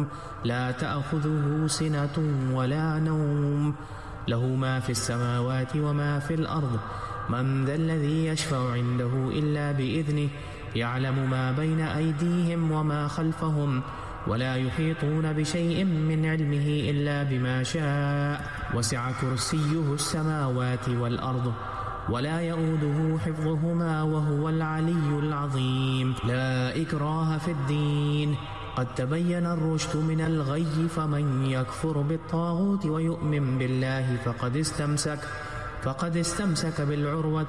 لا تأخذه سنة ولا نوم له ما في السماوات وما في الأرض من ذا الذي يشفع عنده إلا بإذنه يعلم ما بين أيديهم وما خلفهم ولا يحيطون بشيء من علمه إلا بما شاء وسع كرسيه السماوات والأرض ولا يؤوده حفظهما وهو العلي العظيم لا إكراه في الدين قد تبين الرشد من الغي فمن يكفر بالطاغوت ويؤمن بالله فقد استمسك بالعروة